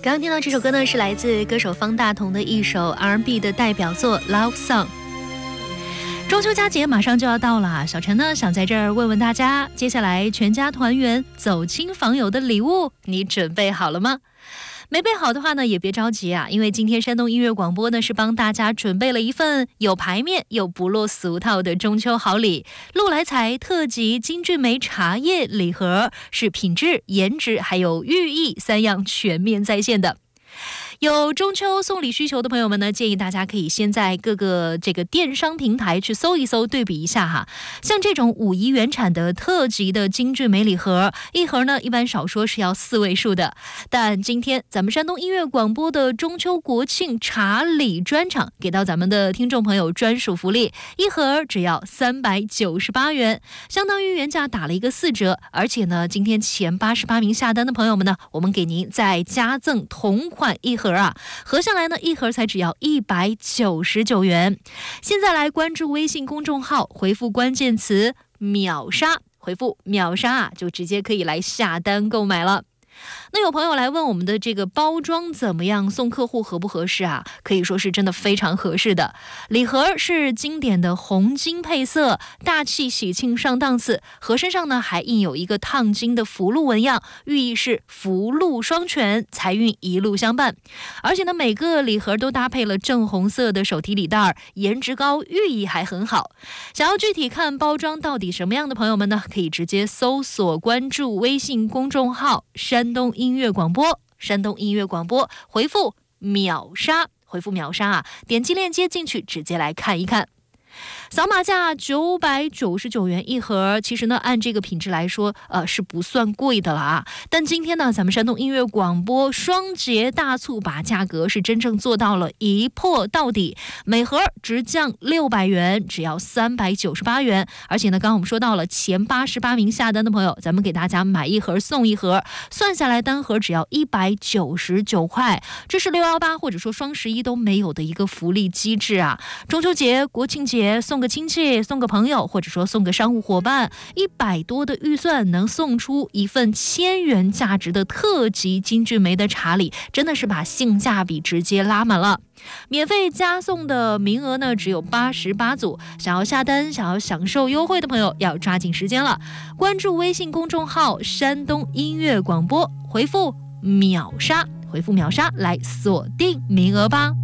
刚刚听到这首歌呢，是来自歌手方大同的一首 R&B 的代表作 Love Song。中秋佳节马上就要到了，小陈呢想在这儿问问大家，接下来全家团圆走亲访友的礼物你准备好了吗？没备好的话呢，也别着急啊，因为今天山东音乐广播呢是帮大家准备了一份有排面又不落俗套的中秋好礼——陆来彩特级金骏眉茶叶礼盒，是品质、颜值还有寓意3样全面在线的。有中秋送礼需求的朋友们呢，建议大家可以先在各个电商平台去搜一搜，对比一下哈。像这种5亿原产的特级的金骏眉礼盒，一盒呢一般少说是要4位数的，但今天咱们山东音乐广播的中秋国庆茶礼专场，给到咱们的听众朋友专属福利，一盒只要398元，相当于原价打了一个4折，而且呢，今天前88名下单的朋友们呢，我们给您再加赠同款一盒啊，合下来呢，一盒才只要199元。现在来关注微信公众号，回复关键词秒杀，回复秒杀啊，就直接可以来下单购买了。那有朋友来问我们的这个包装怎么样，送客户合不合适啊？可以说是真的非常合适的。礼盒是经典的红金配色，大气喜庆上档次，盒身上呢还印有一个烫金的福禄纹样，寓意是福禄双全，财运一路相伴。而且呢，每个礼盒都搭配了正红色的手提礼袋，颜值高，寓意还很好。想要具体看包装到底什么样的朋友们呢，可以直接搜索关注微信公众号山东音乐广播，山东音乐广播，回复秒杀，回复秒杀啊，点击链接进去，直接来看一看。扫码价999元一盒，其实呢，按这个品质来说，是不算贵的了啊。但今天呢，咱们山东音乐广播双节大促，把价格是真正做到了一破到底，每盒直降600元，只要398元。而且呢，刚刚我们说到了前88名下单的朋友，咱们给大家买一盒送一盒，算下来单盒只要199块，这是618或者说双11都没有的一个福利机制啊！中秋节、国庆节送个亲戚，送个朋友，或者说送个商务伙伴，100多的预算能送出一份1000元价值的特级金骏眉的茶礼，真的是把性价比直接拉满了。免费加送的名额呢只有88组，想要下单、想要享受优惠的朋友要抓紧时间了。关注微信公众号山东音乐广播，回复秒杀，回复秒杀来锁定名额吧。